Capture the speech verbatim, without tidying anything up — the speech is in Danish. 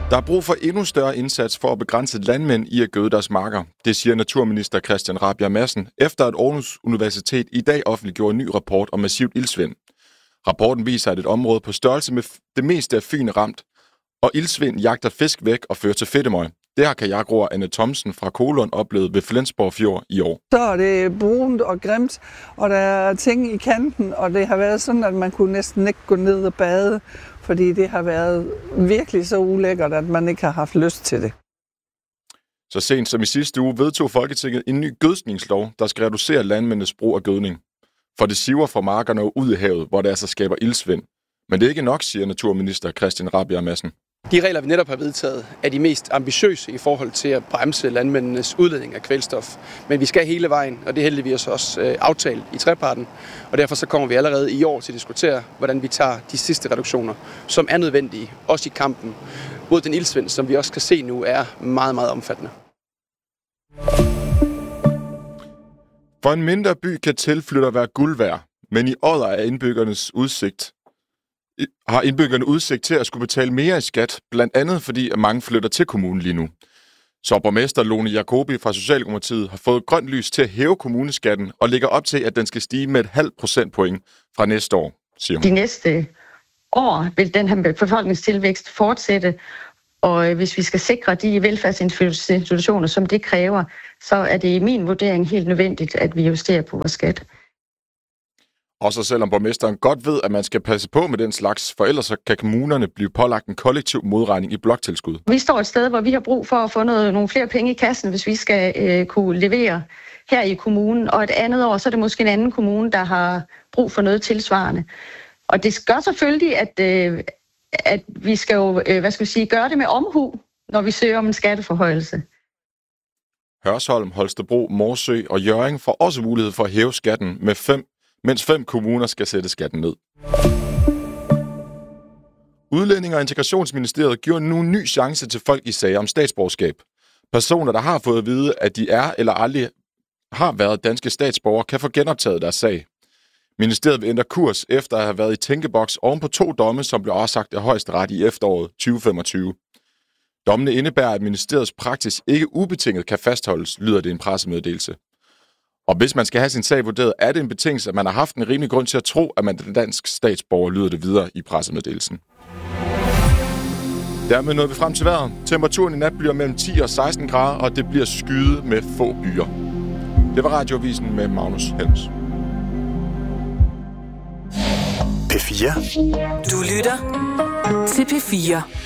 Der er brug for endnu større indsats for at begrænse landmænd i at gøde deres marker. Det siger naturminister Christian Rabjerg Madsen, efter at Aarhus Universitet i dag offentliggjorde en ny rapport om massivt iltsvind. Rapporten viser, at et område på størrelse med det meste af Fyn er ramt, og iltsvind jagter fisk væk og fører til fedtemøg. Det har kajakroer Anne Thomsen fra Kolund oplevet ved Flensborg Fjord i år. Så er det brunt og grimt, og der er ting i kanten, og det har været sådan, at man kunne næsten ikke gå ned og bade, fordi det har været virkelig så ulækkert, at man ikke har haft lyst til det. Så sent som i sidste uge vedtog Folketinget en ny gødskningslov, der skal reducere landmændenes brug af gødning. For det siver fra markerne ud i havet, hvor det altså skaber iltsvind. Men det er ikke nok, siger naturminister Christian Rabjerg Madsen. De regler, vi netop har vedtaget, er de mest ambitiøse i forhold til at bremse landmændenes udledning af kvælstof. Men vi skal hele vejen, og det er heldigvis også øh, aftalt i treparten. Og derfor så kommer vi allerede i år til at diskutere, hvordan vi tager de sidste reduktioner, som er nødvendige, også i kampen mod den iltsvind, som vi også kan se nu er meget, meget omfattende. For en mindre by kan tilflytter være guld værd, men i Odder er indbyggernes udsigt har indbyggerne udsigt til at skulle betale mere i skat, blandt andet fordi at mange flytter til kommunen lige nu. Så borgmester Lone Jacobi fra Socialdemokratiet har fået grønt lys til at hæve kommuneskatten og lægger op til, at den skal stige med et halvt procentpoint fra næste år, siger hun. De næste år vil den her befolkningstilvækst fortsætte, og hvis vi skal sikre de velfærdsinstitutioner, som det kræver, så er det i min vurdering helt nødvendigt, at vi justerer på vores skat. Også selvom borgmesteren godt ved, at man skal passe på med den slags, for ellers så kan kommunerne blive pålagt en kollektiv modregning i bloktilskud. Vi står et sted, hvor vi har brug for at få noget, nogle flere penge i kassen, hvis vi skal øh, kunne levere her i kommunen. Og et andet år, så er det måske en anden kommune, der har brug for noget tilsvarende. Og det gør selvfølgelig, at, øh, at vi skal jo, øh, hvad skal vi sige, gøre det med omhu, når vi søger om en skatteforhøjelse. Hørsholm, Holstebro, Morsø og Hjørring får også mulighed for at hæve skatten med fem mens fem kommuner skal sætte skatten ned. Udlænding- og Integrationsministeriet giver nu en ny chance til folk i sager om statsborgerskab. Personer, der har fået at vide, at de er eller aldrig har været danske statsborgere, kan få genoptaget deres sag. Ministeriet vil ændre kurs efter at have været i tænkeboks oven på to domme, som blev afsagt af Højesteret i efteråret tyve femogtyve. Dommene indebærer, at ministeriets praksis ikke ubetinget kan fastholdes, lyder det i en pressemeddelelse. Og hvis man skal have sin sag vurderet, er det en betingelse, at man har haft en rimelig grund til at tro, at man er dansk statsborger, lyder det videre i pressemeddelelsen. Dermed nåede vi frem til vejret. Temperaturen i nat bliver mellem ti og seksten grader, og det bliver skyet med få byer. Det var Radioavisen med Magnus Helms. P fire. Du lytter til P fire.